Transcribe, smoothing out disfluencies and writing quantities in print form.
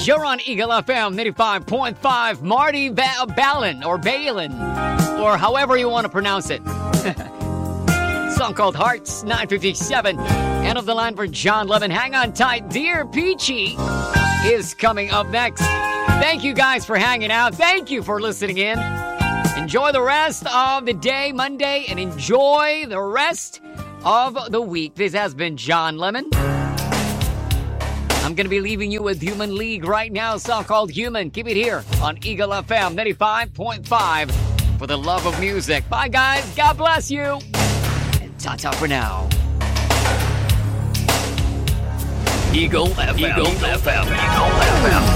You're on Eagle FM 95.5. Marty Balin, or however you want to pronounce it. Song called Hearts, 9:57. End of the line for John Lemon. Hang on tight. Dear Peachy is coming up next. Thank you guys for hanging out. Thank you for listening in. Enjoy the rest of the day, Monday, and enjoy the rest of the week. This has been John Lemon. I'm going to be leaving you with Human League right now. A song called Human. Keep it here on Eagle FM 95.5 for the love of music. Bye, guys. God bless you. And ta-ta for now. Eagle FM. Eagle FM. Eagle FM.